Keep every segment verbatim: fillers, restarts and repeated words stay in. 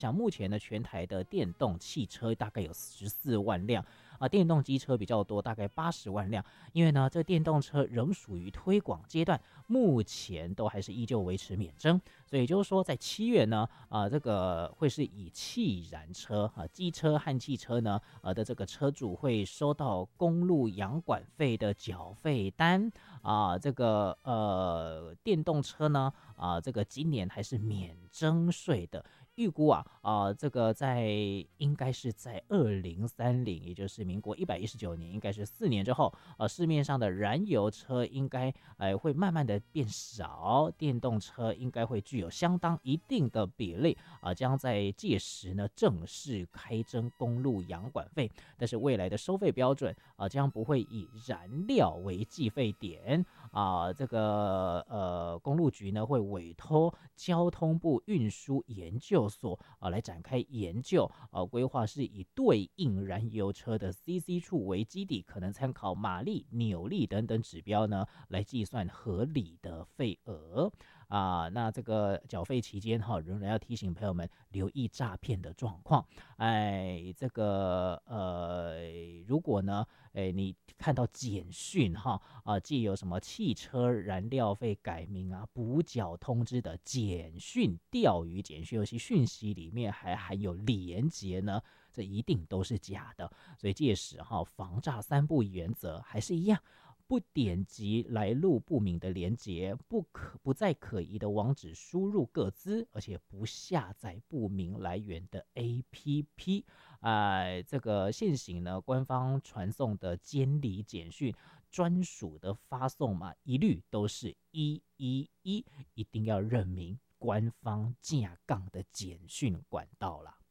像目前呢，全台的电动汽车大概有十四万辆啊，电动机车比较多，大概八十万辆。因为呢，这电动车仍属于推广阶段，目前都还是依旧维持免征。所以就是说，在七月呢，啊、呃，这个会是以汽燃车啊，机车和汽车呢，呃的这个车主会收到公路养管费的缴费单啊、呃，这个呃电动车呢，啊、呃，这个今年还是免征税的。预估啊，啊、呃，这个在应该是在二零三零，也就是民国一百一十九年，应该是四年之后，呃，市面上的燃油车应该呃会慢慢的变少，电动车应该会具有相当一定的比例啊、呃，将在届时呢正式开征公路养管费，但是未来的收费标准啊、呃、将不会以燃料为计费点啊、呃，这个呃公路局呢会委托交通部运输研究所啊、呃、来展开研究，呃，规划是以对应燃油车的 C C 数为基底，可能参考马力、扭力等等指标呢，来计算合理的费额啊、呃。那这个缴费期间哈，仍然要提醒朋友们留意诈骗的状况。哎，这个呃，如果呢，哎，你看到简讯哈啊，既有什么汽车燃料费改名啊、补缴通知的简讯、钓鱼简讯，尤其讯息里面还含有连结呢，这一定都是假的。所以届时哈，防诈三不原则还是一样。不点击来路不明的连结，不可不在可疑的网址输入个资，而且不下载不明来源的 A P P。呃，这个现行呢，官方传送的监理简讯专属的发送码，一律都是一一一，一定要认明官方架杠的简讯管道啦。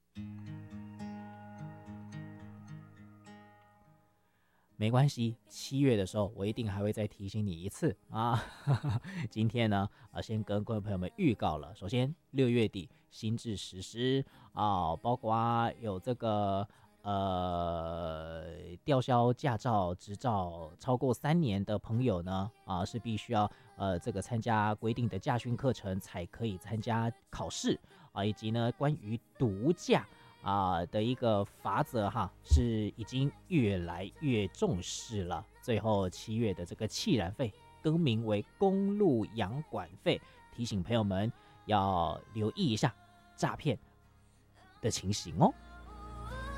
没关系，七月的时候我一定还会再提醒你一次啊。今天呢，啊，先跟各位朋友们预告了。首先，六月底新制实施啊，包括有这个呃吊销驾照执照超过三年的朋友呢，啊，是必须要呃这个参加规定的驾训课程才可以参加考试啊，以及呢关于毒驾啊的一个法则哈，是已经越来越重视了。最后七月的这个汽燃费更名为公路养管费，提醒朋友们要留意一下诈骗的情形哦。